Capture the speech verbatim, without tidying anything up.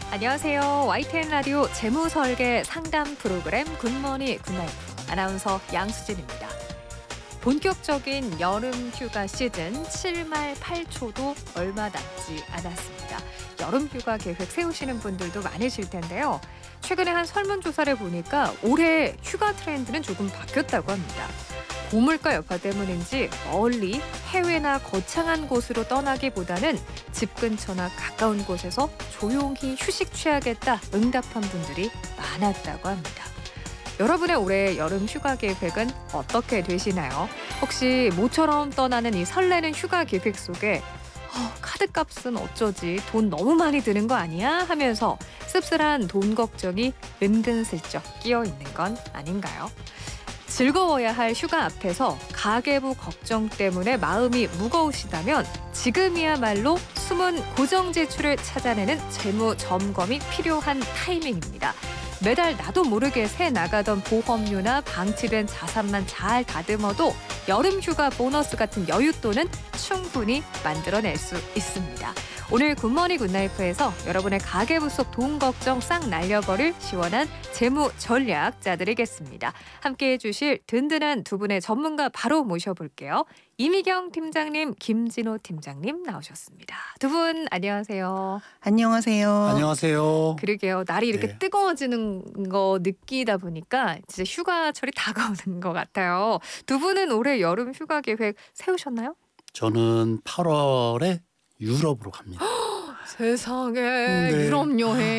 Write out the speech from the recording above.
안녕하세요. 와이티엔 라디오 재무설계 상담 프로그램 굿모닝 굿나잇 아나운서 양수진입니다. 본격적인 여름 휴가 시즌 칠 말 팔 초도 얼마 남지 않았습니다. 여름 휴가 계획 세우시는 분들도 많으실 텐데요. 최근에 한 설문조사를 보니까 올해 휴가 트렌드는 조금 바뀌었다고 합니다. 고물가 여파 때문인지 멀리 해외나 거창한 곳으로 떠나기보다는 집 근처나 가까운 곳에서 조용히 휴식 취하겠다 응답한 분들이 많았다고 합니다. 여러분의 올해 여름 휴가 계획은 어떻게 되시나요? 혹시 모처럼 떠나는 이 설레는 휴가 계획 속에 어, 카드값은 어쩌지? 돈 너무 많이 드는 거 아니야? 하면서 씁쓸한 돈 걱정이 은근슬쩍 끼어 있는 건 아닌가요? 즐거워야 할 휴가 앞에서 가계부 걱정 때문에 마음이 무거우시다면 지금이야말로 숨은 고정 지출을 찾아내는 재무 점검이 필요한 타이밍입니다. 매달 나도 모르게 새 나가던 보험료나 방치된 자산만 잘 다듬어도 여름 휴가 보너스 같은 여윳돈은 충분히 만들어낼 수 있습니다. 오늘 굿모닝 굿나이프에서 여러분의 가계부 속 돈 걱정 싹 날려버릴 시원한 재무 전략 짜드리겠습니다. 함께해 주실 든든한 두 분의 전문가 바로 모셔볼게요. 이미경 팀장님, 김진호 팀장님 나오셨습니다. 두 분 안녕하세요. 안녕하세요. 안녕하세요. 그러게요. 날이 이렇게 네. 뜨거워지는 거 느끼다 보니까 진짜 휴가철이 다가오는 것 같아요. 두 분은 올해 여름 휴가 계획 세우셨나요? 저는 팔월에 유럽으로 갑니다. 세상에 네. 유럽 여행.